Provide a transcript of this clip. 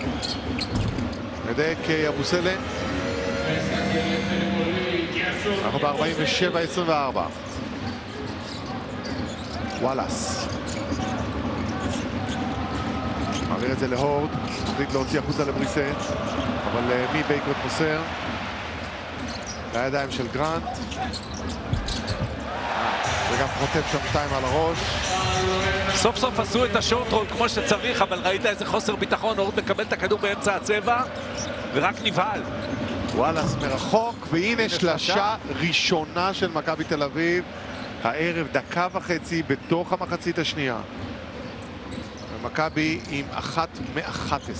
מדייק אבוסלה. אנחנו ב-47-24. וואלאס. מעביר את זה להורד. מחליט להוציא החוצה לבריסה. אבל מי בייקוט מוסר? לידיים של גרנט. וגם חוטף שם 2 על הראש. סוף סוף עשו את השורט-רול כמו שצריך, אבל ראית איזה חוסר ביטחון. הורד מקבל את הכדור באמצע הצבע ורק נבהל. וואלאס מרחוק, והנה שלשה ראשונה של מכבי תל אביב הערב, 1.5 בתוך המחצית השנייה. ומכבי עם 1 מ-11.